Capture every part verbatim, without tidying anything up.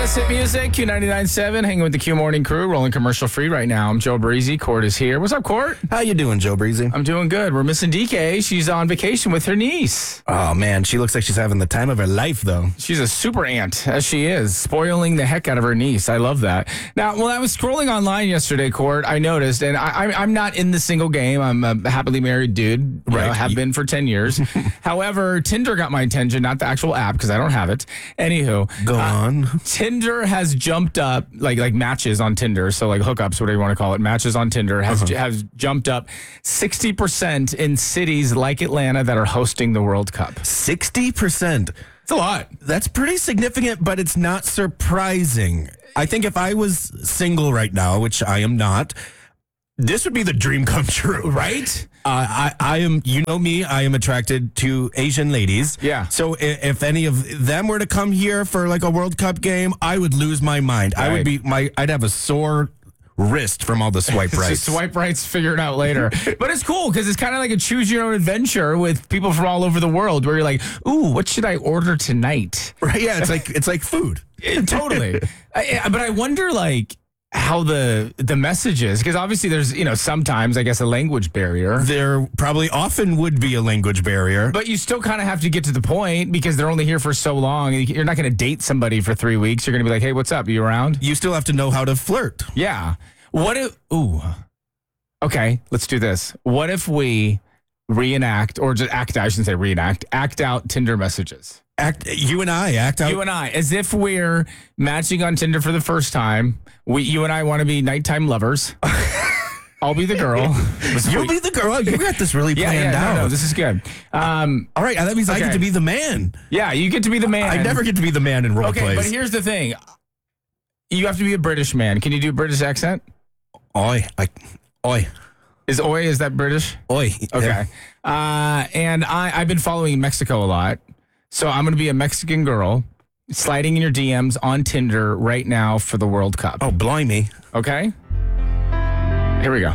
U S Hit Music, Q ninety-nine point seven, hanging with the Q Morning Crew, rolling commercial free right now. I'm Joe Breezy. Court is here. What's up, Court? How you doing, Joe Breezy? I'm doing good. We're missing D K. She's on vacation with her niece. Oh, man, she looks like she's having the time of her life, though. She's a super aunt, as she is, spoiling the heck out of her niece. I love that. Now, when I was scrolling online yesterday, Court, I noticed, and I, I, I'm not in the single game. I'm a happily married dude. You Right. know, have been for ten years. However, Tinder got my attention, not the actual app, because I don't have it. Anywho. Go uh, on. Tinder has jumped up, like like matches on Tinder, so like hookups, whatever you want to call it, matches on Tinder has Uh-huh. has jumped up sixty percent in cities like Atlanta that are hosting the World Cup. sixty percent. It's a lot. That's pretty significant, but it's not surprising. I think if I was single right now, which I am not, this would be the dream come true. Right? Uh, I, I am, you know me, I am attracted to Asian ladies. Yeah. So if, if any of them were to come here for like a World Cup game, I would lose my mind. I would be, my, I'd have a sore wrist from all the swipe It's rights. just swipe rights, figure it out later. But it's cool because it's kind of like a choose your own adventure with people from all over the world where you're like, ooh, what should I order tonight? Right? Yeah, it's like it's like food. Yeah, totally. I, but I wonder, like, how the the message is, because obviously there's, you know, sometimes I guess a language barrier. There probably often would be a language barrier. But you still kind of have to get to the point because they're only here for so long. You're not going to date somebody for three weeks. You're going to be like, hey, what's up? You around? You still have to know how to flirt. Yeah. What if, ooh, okay, let's do this. What if we reenact, or just act out, I shouldn't say reenact, act out Tinder messages? Act, you and I act out. You and I, as if we're matching on Tinder for the first time. We, you and I want to be nighttime lovers. I'll be the girl. You'll be the girl. You got this really Yeah, planned yeah, out. no, no, this is good. Um, All right, that means I Okay. get to be the man. yeah, you get to be the man. I never get to be the man in role Okay, plays. but here's the thing. You have to be a British man. Can you do a British accent? Oi, I, oi, Is oi, is that British? oi. Okay. Uh, and I, I've been following Mexico a lot. So I'm going to be a Mexican girl sliding in your D Ms on Tinder right now for the World Cup. Oh, blimey. Okay? Here we go.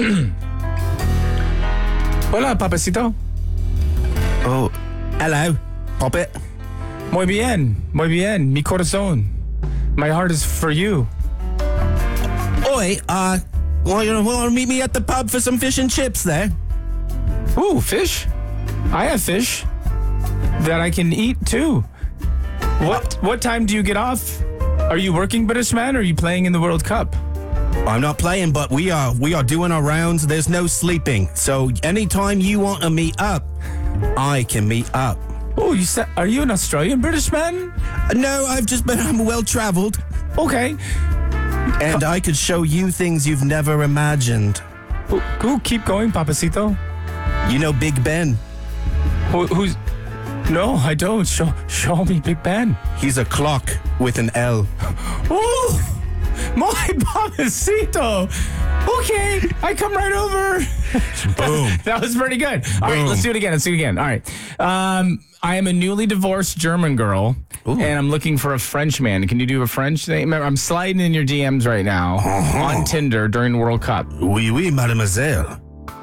Hola, papacito. Oh, hello. Pop it. Muy bien. Muy bien. Mi corazón. My heart is for you. Oi, uh, want you want to meet me at the pub for some fish and chips there? Ooh, fish. I have fish that I can eat too. What what time do you get off? Are you working, British man, or are you playing in the World Cup? I'm not playing, but we are we are doing our rounds. There's no sleeping. So anytime you want to meet up, I can meet up. Oh, you said, are you an Australian British man? Uh, No, I've just been, I'm well traveled. Okay. And I could show you things you've never imagined. Ooh, ooh, keep going, papacito. You know Big Ben? Who, who's? No, I don't. Show, show me Big Ben. He's a clock with an L. Ooh, my papacito. Okay, I come right over. Boom. That was pretty good. All right, Boom. let's do it again. Let's do it again. All right. Um, I am a newly divorced German girl, Ooh. and I'm looking for a French man. Can you do a French thing? Remember, I'm sliding in your D Ms right now Uh-huh. on Tinder during the World Cup. Oui, oui, mademoiselle.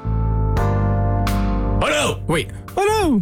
Hello. Wait. Hello.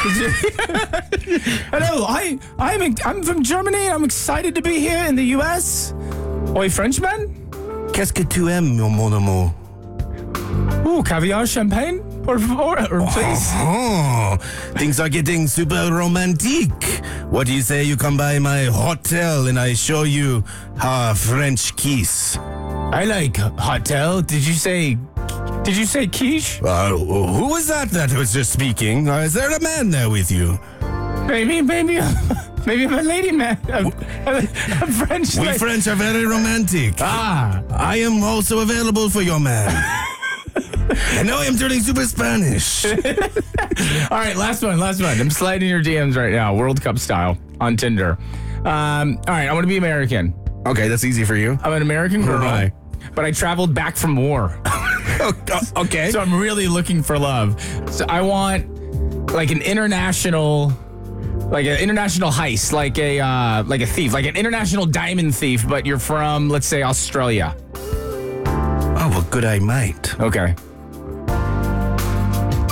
Hello. I I'm I'm from Germany. I'm excited to be here in the U S. Oi, Frenchman. Qu'est-ce que tu aimes, mon amour? Ooh, caviar, champagne, por favor, or please. Oh, things are getting super romantic. What do you say you come by my hotel and I show you a French kiss? I like hotel. Did you say? Did you say quiche? Uh, who was that that was just speaking? Uh, is there a man there with you? Maybe, maybe, maybe I'm a lady man. A, a, a French. We la- French are very romantic. Ah, I am also available for your man. And now I am turning super Spanish. all right. Last one. Last one. I'm sliding your D Ms right now, World Cup style on Tinder. Um, all right. I want to be American. Okay, that's easy for you. I'm an American girl, Right. but I traveled back from war. Okay. So I'm really looking for love. So I want like an international, like an international heist, like a uh, like a thief, like an international diamond thief, but you're from, let's say, Australia. Oh, well, good I might. Okay.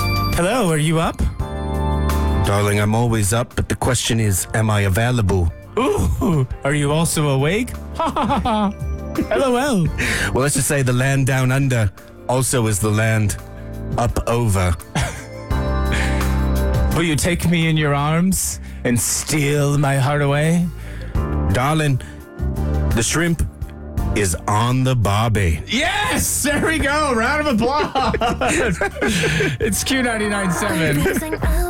Hello, are you up? Darling, I'm always up, but the question is, am I available? Ooh, are you also awake? Ha ha ha ha. LOL. Well, let's just say the land down under also is the land up over. Will you take me in your arms and steal my heart away? Darling, the shrimp is on the barbie. Yes! There we go. Round of applause. It's Q ninety-nine point seven.